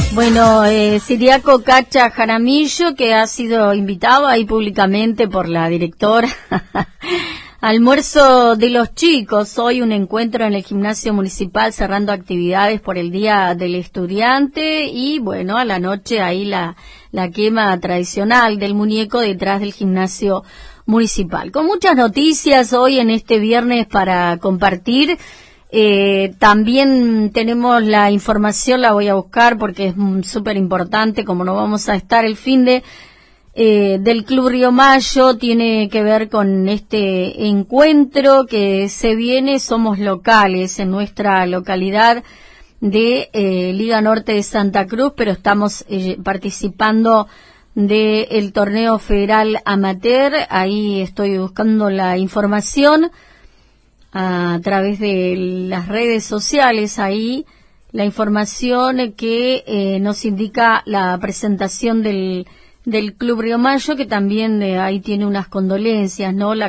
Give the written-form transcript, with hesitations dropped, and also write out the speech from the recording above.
Bueno, Ciriaco Cacha Jaramillo, que ha sido invitado ahí públicamente por la directora. Almuerzo de los chicos, hoy un encuentro en el gimnasio municipal cerrando actividades por el Día del Estudiante y bueno, a la noche ahí la quema tradicional del muñeco detrás del gimnasio municipal. Con muchas noticias hoy en este viernes para compartir. También tenemos la información, la voy a buscar porque es súper importante, como no vamos a estar el fin del Club Río Mayo, tiene que ver con este encuentro que se viene. Somos locales en nuestra localidad de Liga Norte de Santa Cruz, pero estamos participando del torneo federal amateur. Ahí estoy buscando la información a través de las redes sociales, ahí la información que nos indica la presentación del Club Río Mayo, que también ahí tiene unas condolencias, ¿no?